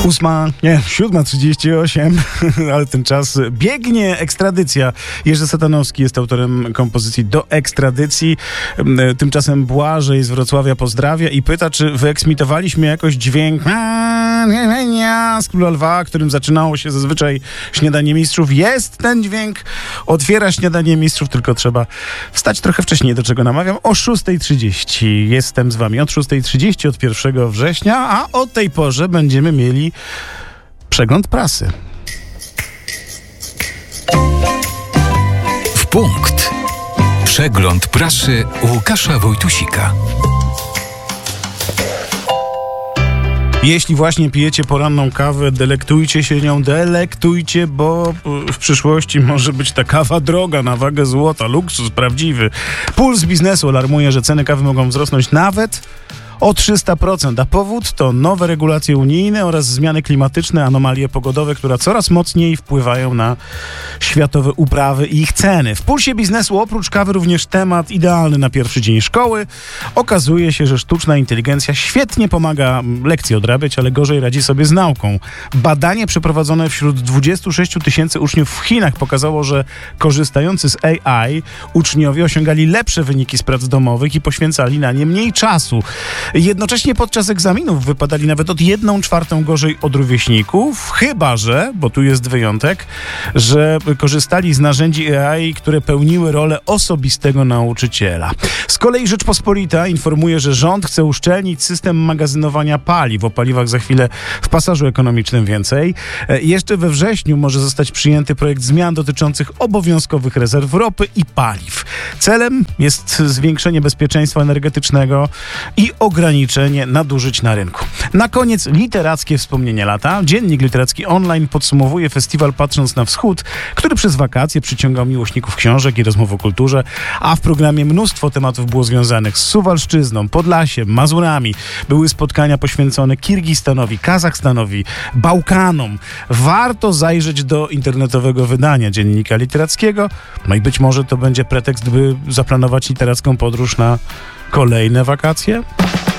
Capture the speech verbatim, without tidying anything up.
Ósma, nie, siódma trzydzieści osiem, ale ten czas biegnie. Ekstradycja. Jerzy Satanowski jest autorem kompozycji do ekstradycji. Tymczasem Błażej z Wrocławia pozdrawia i pyta, czy wyeksmitowaliśmy jakoś dźwięk z Króla Lwa, którym zaczynało się zazwyczaj Śniadanie Mistrzów. Jest ten dźwięk, otwiera Śniadanie Mistrzów, tylko trzeba wstać trochę wcześniej, do czego namawiam. O szósta trzydzieści jestem z wami od szósta trzydzieści, od pierwszego września, a o tej porze będziemy mieli przegląd prasy. W punkt. Przegląd prasy Łukasza Wojtusika. Jeśli właśnie pijecie poranną kawę, delektujcie się nią, delektujcie, bo w przyszłości może być ta kawa droga, na wagę złota, luksus prawdziwy. Puls Biznesu alarmuje, że ceny kawy mogą wzrosnąć nawet o trzysta procent, a powód to nowe regulacje unijne oraz zmiany klimatyczne, anomalie pogodowe, które coraz mocniej wpływają na światowe uprawy i ich ceny. W Pulsie Biznesu oprócz kawy również temat idealny na pierwszy dzień szkoły. Okazuje się, że sztuczna inteligencja świetnie pomaga lekcje odrabiać, ale gorzej radzi sobie z nauką. Badanie przeprowadzone wśród dwudziestu sześciu tysięcy uczniów w Chinach pokazało, że korzystający z A I uczniowie osiągali lepsze wyniki z prac domowych i poświęcali na nie mniej czasu. Jednocześnie podczas egzaminów wypadali nawet od jedną czwartą gorzej od rówieśników, chyba że, bo tu jest wyjątek, że korzystali z narzędzi A I, które pełniły rolę osobistego nauczyciela. Z kolei Rzeczpospolita informuje, że rząd chce uszczelnić system magazynowania paliw. O paliwach za chwilę w pasażu ekonomicznym więcej. Jeszcze we wrześniu może zostać przyjęty projekt zmian dotyczących obowiązkowych rezerw ropy i paliw. Celem jest zwiększenie bezpieczeństwa energetycznego i ograniczenie nadużyć na rynku. Na koniec literackie wspomnienie lata. Dziennik Literacki Online podsumowuje festiwal Patrząc na Wschód, który przez wakacje przyciągał miłośników książek i rozmów o kulturze, a w programie mnóstwo tematów było związanych z Suwalszczyzną, Podlasiem, Mazurami. Były spotkania poświęcone Kirgistanowi, Kazachstanowi, Bałkanom. Warto zajrzeć do internetowego wydania Dziennika Literackiego, no i być może to będzie pretekst, by zaplanować literacką podróż na kolejne wakacje.